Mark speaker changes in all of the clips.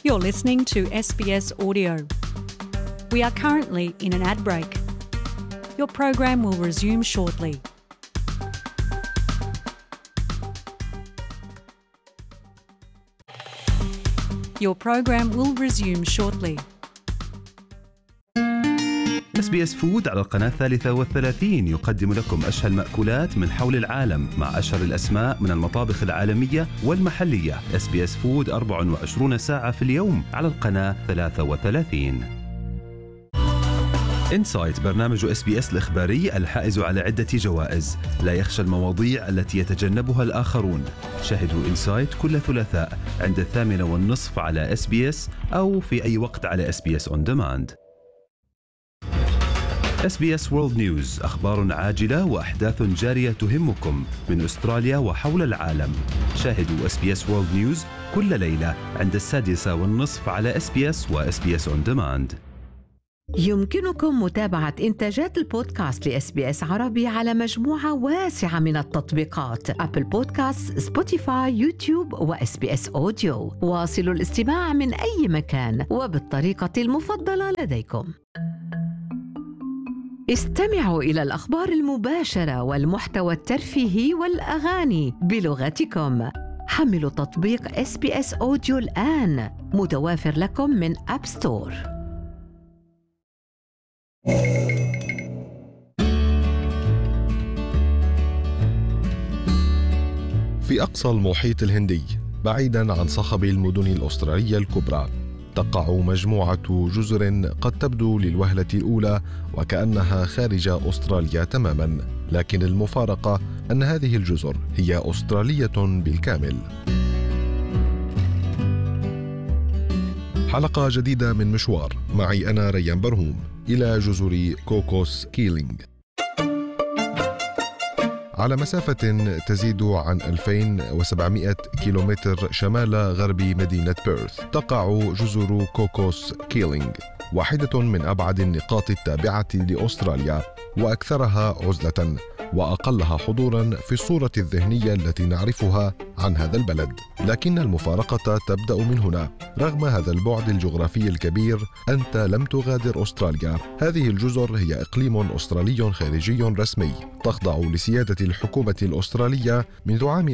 Speaker 1: You're listening to SBS Audio. We are currently in an ad break. Your program will resume shortly. Your program will resume shortly.
Speaker 2: SBS فود على القناة 33 يقدم لكم أشهى المأكولات من حول العالم مع أشهر الأسماء من المطابخ العالمية والمحلية. SBS فود 24 ساعة في اليوم على القناة 33. إنسايت برنامج SBS الإخباري الحائز على عدة جوائز، لا يخشى المواضيع التي يتجنبها الآخرون. شاهدوا إنسايت كل ثلاثاء عند 8:30 على SBS أو في أي وقت على SBS On Demand. SBS World News، أخبار عاجلة وأحداث جارية تهمكم من أستراليا وحول العالم. شاهدوا SBS World News كل ليلة عند 6:30 على SBS و SBS On Demand.
Speaker 3: يمكنكم متابعة إنتاجات البودكاست لSBS عربي على مجموعة واسعة من التطبيقات: أبل بودكاست، سبوتيفاي، يوتيوب وSBS أوديو. واصلوا الاستماع من أي مكان وبالطريقة المفضلة لديكم. استمعوا إلى الأخبار المباشرة والمحتوى الترفيهي والأغاني بلغتكم. حملوا تطبيق SBS أوديو الآن، متوافر لكم من أب ستور.
Speaker 4: في أقصى المحيط الهندي، بعيداً عن صخب المدن الأسترالية الكبرى، تقع مجموعة جزر قد تبدو للوهلة الأولى وكأنها خارج أستراليا تماماً، لكن المفارقة أن هذه الجزر هي أسترالية بالكامل. حلقة جديدة من مشوار معي أنا ريان برهوم إلى جزر كوكوس كيلينغ. على مسافة تزيد عن 2700 كيلومتر شمال غرب مدينة بيرث، تقع جزر كوكوس كيلينغ، واحدة من أبعد النقاط التابعة لأستراليا وأكثرها عزلة وأقلها حضوراً في الصورة الذهنية التي نعرفها عن هذا البلد. لكن المفارقة تبدأ من هنا. رغم هذا البعد الجغرافي الكبير، أنت لم تغادر أستراليا. هذه الجزر هي إقليم أسترالي خارجي رسمي، تخضع لسيادة الحكومة الأسترالية منذ عام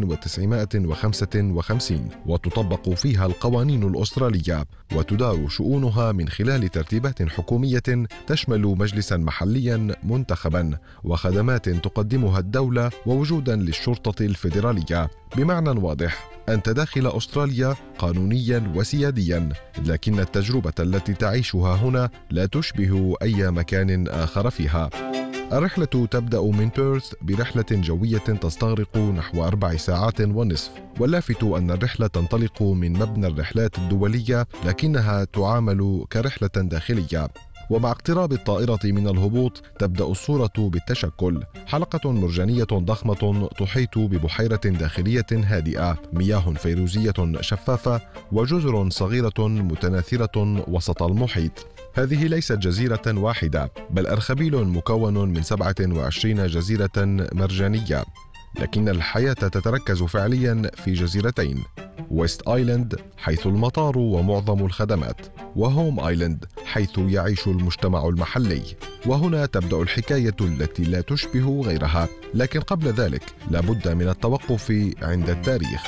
Speaker 4: 1955، وتطبق فيها القوانين الأسترالية، وتدار شؤونها من خلال ترتيبات حكومية تشمل مجلساً محلياً منتخباً وخدمات تقدمها الدولة ووجوداً للشرطة الفيدرالية. بمعنى واضح، أنت داخل أستراليا قانونياً وسيادياً، لكن التجربة التي تعيشها هنا لا تشبه أي مكان آخر فيها. الرحلة تبدأ من بيرث برحلة جوية تستغرق نحو 4 ساعات ونصف، واللافت أن الرحلة تنطلق من مبنى الرحلات الدولية، لكنها تعامل كرحلة داخلية. ومع اقتراب الطائرة من الهبوط تبدأ الصورة بالتشكل. حلقة مرجانية ضخمة تحيط ببحيرة داخلية هادئة، مياه فيروزية شفافة، وجزر صغيرة متناثرة وسط المحيط. هذه ليست جزيرة واحدة، بل أرخبيل مكون من 27 جزيرة مرجانية، لكن الحياة تتركز فعليا في جزيرتين: ويست آيلاند حيث المطار ومعظم الخدمات، وهوم آيلاند حيث يعيش المجتمع المحلي. وهنا تبدأ الحكاية التي لا تشبه غيرها، لكن قبل ذلك لابد من التوقف عند التاريخ.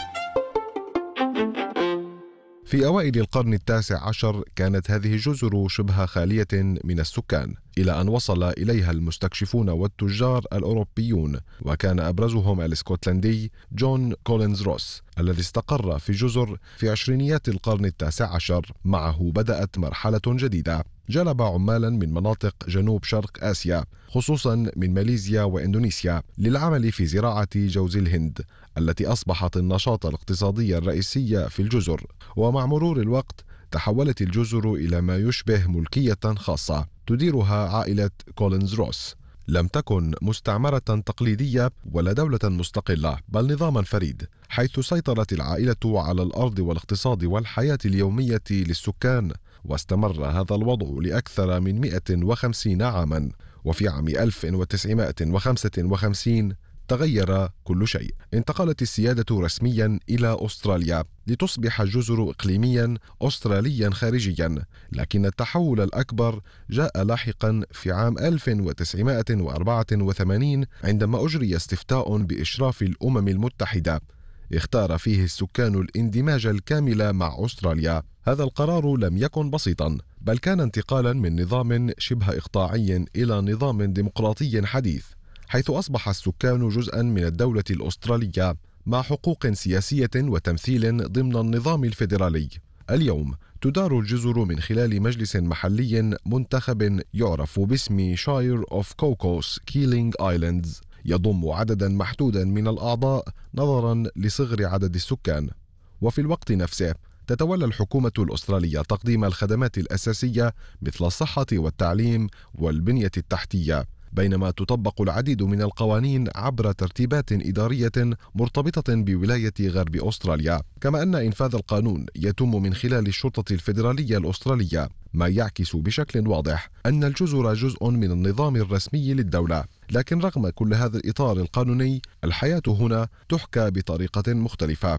Speaker 4: في أوائل القرن 19 كانت هذه الجزر شبه خالية من السكان، إلى أن وصل إليها المستكشفون والتجار الأوروبيون، وكان أبرزهم الاسكتلندي جون كولينز روس الذي استقر في الجزر في عشرينيات القرن 19. معه بدأت مرحلة جديدة. جلب عمالا من مناطق جنوب شرق آسيا، خصوصا من ماليزيا وإندونيسيا، للعمل في زراعة جوز الهند التي أصبحت النشاط الاقتصادي الرئيسي في الجزر. ومع مرور الوقت تحولت الجزر إلى ما يشبه ملكية خاصة تديرها عائلة كولينز روس. لم تكن مستعمرة تقليدية ولا دولة مستقلة، بل نظاما فريد، حيث سيطرت العائلة على الأرض والاقتصاد والحياة اليومية للسكان. واستمر هذا الوضع لأكثر من 150 عاما، وفي عام 1955 تغير كل شيء. انتقلت السيادة رسميا إلى أستراليا لتصبح الجزر إقليميا أستراليا خارجيا، لكن التحول الأكبر جاء لاحقا في عام 1984 عندما أجري استفتاء بإشراف الأمم المتحدة اختار فيه السكان الاندماج الكامل مع أستراليا. هذا القرار لم يكن بسيطا، بل كان انتقالا من نظام شبه إقطاعي إلى نظام ديمقراطي حديث، حيث أصبح السكان جزءا من الدولة الأسترالية مع حقوق سياسية وتمثيل ضمن النظام الفيدرالي. اليوم تدار الجزر من خلال مجلس محلي منتخب يعرف باسم شاير أوف كوكوس كيلينغ آيلاندز، يضم عددا محدودا من الأعضاء نظرا لصغر عدد السكان. وفي الوقت نفسه تتولى الحكومة الأسترالية تقديم الخدمات الأساسية مثل الصحة والتعليم والبنية التحتية، بينما تطبق العديد من القوانين عبر ترتيبات إدارية مرتبطة بولاية غرب أستراليا، كما أن إنفاذ القانون يتم من خلال الشرطة الفيدرالية الأسترالية، ما يعكس بشكل واضح أن الجزر جزء من النظام الرسمي للدولة. لكن رغم كل هذا الإطار القانوني، الحياة هنا تحكى بطريقة مختلفة.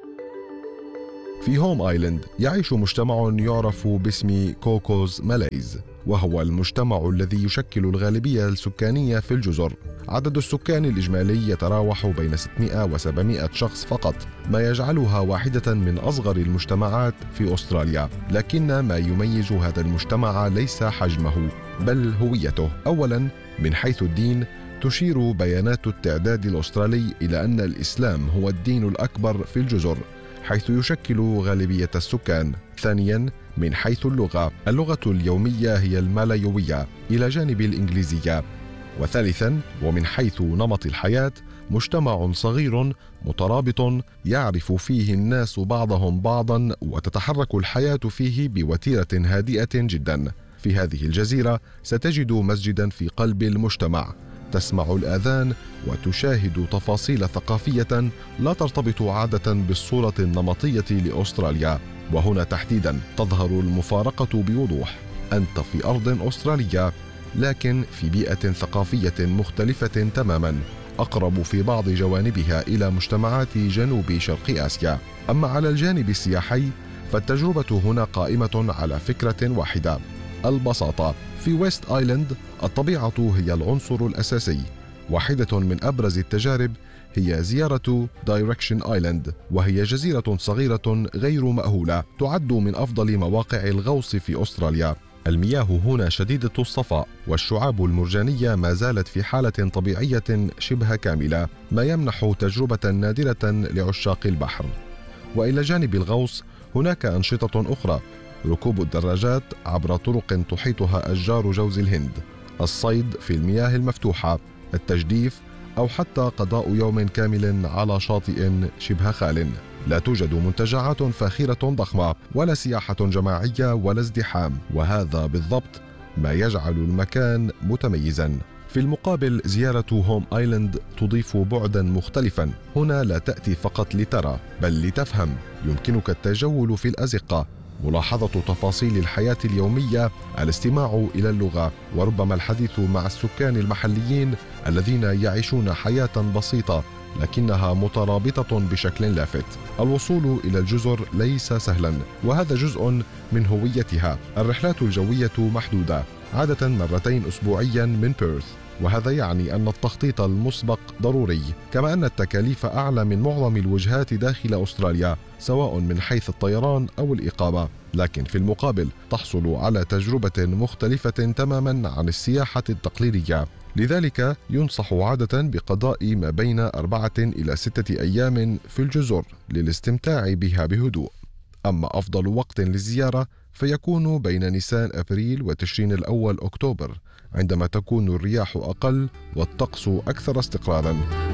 Speaker 4: في هوم آيلاند يعيش مجتمع يعرف باسم كوكوز مالايز، وهو المجتمع الذي يشكل الغالبية السكانية في الجزر. عدد السكان الإجمالي يتراوح بين 600 و 700 شخص فقط، ما يجعلها واحدة من أصغر المجتمعات في أستراليا. لكن ما يميز هذا المجتمع ليس حجمه بل هويته. أولا، من حيث الدين تشير بيانات التعداد الأسترالي إلى أن الإسلام هو الدين الأكبر في الجزر، حيث يشكل غالبية السكان. ثانياً، من حيث اللغة اليومية هي المالايوية إلى جانب الإنجليزية. وثالثاً، ومن حيث نمط الحياة، مجتمع صغير مترابط يعرف فيه الناس بعضهم بعضاً، وتتحرك الحياة فيه بوتيرة هادئة جداً. في هذه الجزيرة ستجد مسجداً في قلب المجتمع، تسمع الآذان وتشاهد تفاصيل ثقافية لا ترتبط عادة بالصورة النمطية لأستراليا. وهنا تحديدا تظهر المفارقة بوضوح. أنت في أرض أسترالية، لكن في بيئة ثقافية مختلفة تماما، أقرب في بعض جوانبها إلى مجتمعات جنوب شرق آسيا. أما على الجانب السياحي فالتجربة هنا قائمة على فكرة واحدة: البساطة. في ويست آيلاند الطبيعة هي العنصر الأساسي. واحدة من أبرز التجارب هي زيارة دايركشن آيلاند، وهي جزيرة صغيرة غير مأهولة تعد من أفضل مواقع الغوص في أستراليا. المياه هنا شديدة الصفاء، والشعاب المرجانية ما زالت في حالة طبيعية شبه كاملة، ما يمنح تجربة نادرة لعشاق البحر. وإلى جانب الغوص هناك أنشطة أخرى: ركوب الدراجات عبر طرق تحيطها أشجار جوز الهند، الصيد في المياه المفتوحة، التجديف، أو حتى قضاء يوم كامل على شاطئ شبه خال. لا توجد منتجعات فاخرة ضخمة، ولا سياحة جماعية، ولا ازدحام، وهذا بالضبط ما يجعل المكان متميزاً. في المقابل، زيارة هوم آيلاند تضيف بعداً مختلفاً. هنا لا تأتي فقط لترى، بل لتفهم. يمكنك التجول في الأزقة، ملاحظة تفاصيل الحياة اليومية، الاستماع إلى اللغة، وربما الحديث مع السكان المحليين الذين يعيشون حياة بسيطة لكنها مترابطة بشكل لافت. الوصول إلى الجزر ليس سهلا، وهذا جزء من هويتها. الرحلات الجوية محدودة، عادة مرتين أسبوعيا من بيرث، وهذا يعني أن التخطيط المسبق ضروري، كما أن التكاليف أعلى من معظم الوجهات داخل أستراليا، سواء من حيث الطيران أو الإقامة. لكن في المقابل تحصل على تجربة مختلفة تماما عن السياحة التقليدية. لذلك ينصح عادة بقضاء ما بين 4 إلى 6 أيام في الجزر للاستمتاع بها بهدوء. أما أفضل وقت للزيارة فيكون بين نيسان أبريل وتشرين الأول أكتوبر، عندما تكون الرياح أقل والطقس أكثر استقراراً.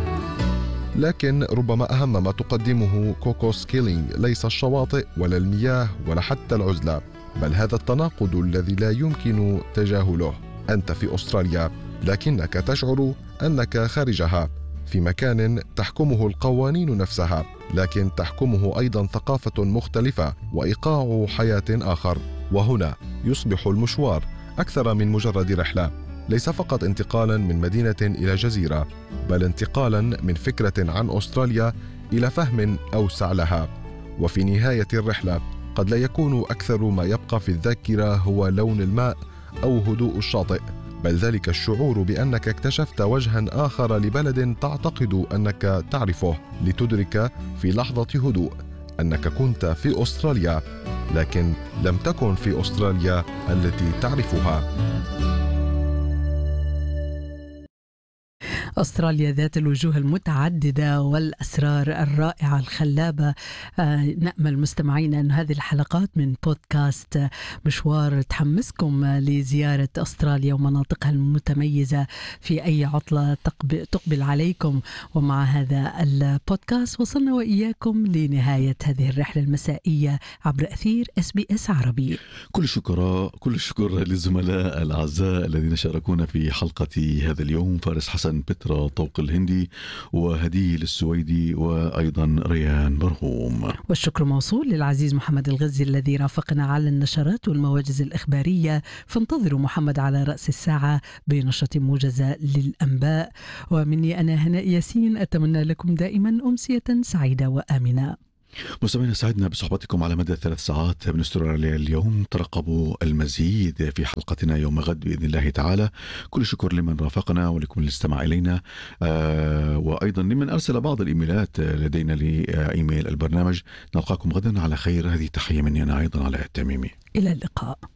Speaker 4: لكن ربما أهم ما تقدمه كوكوس كيلينغ ليس الشواطئ ولا المياه ولا حتى العزلة، بل هذا التناقض الذي لا يمكن تجاهله. أنت في أستراليا، لكنك تشعر أنك خارجها، في مكان تحكمه القوانين نفسها، لكن تحكمه أيضا ثقافة مختلفة وإيقاع حياة آخر. وهنا يصبح المشوار أكثر من مجرد رحلة، ليس فقط انتقالا من مدينة إلى جزيرة، بل انتقالا من فكرة عن أستراليا إلى فهم أوسع لها. وفي نهاية الرحلة قد لا يكون أكثر ما يبقى في الذاكرة هو لون الماء أو هدوء الشاطئ، بل ذلك الشعور بأنك اكتشفت وجها آخر لبلد تعتقد أنك تعرفه، لتدرك في لحظة هدوء أنك كنت في أستراليا، لكن لم تكن في أستراليا التي تعرفها.
Speaker 5: أستراليا ذات الوجوه المتعددة والأسرار الرائعة الخلابة. نأمل مستمعين أن هذه الحلقات من بودكاست مشوار تحمسكم لزيارة أستراليا ومناطقها المتميزة في أي عطلة تقبل عليكم. ومع هذا البودكاست وصلنا وإياكم لنهاية هذه الرحلة المسائية عبر أثير SBS عربي.
Speaker 6: كل الشكر للزملاء الأعزاء الذين شاركونا في حلقة هذا اليوم: فارس حسن، بترا طوق الهندي، وهديل السويدي، وأيضا ريان برهوم.
Speaker 5: والشكر موصول للعزيز محمد الغزي الذي رافقنا على النشرات والمواجز الإخبارية. فانتظروا محمد على رأس الساعة بنشرة موجزة للأنباء. ومني أنا هناء ياسين أتمنى لكم دائما أمسية سعيدة وآمنة.
Speaker 6: مستمعينا، سعدنا بصحبتكم على مدى 3 ساعات من استراليا اليوم. ترقبوا المزيد في حلقتنا يوم غد بإذن الله تعالى. كل شكر لمن رافقنا ولكم الاستماع إلينا، وأيضا لمن أرسل بعض الإيميلات لدينا لإيميل البرنامج. نلقاكم غدا على خير. هذه تحية مني أنا أيضا علاء التميمي.
Speaker 5: إلى اللقاء.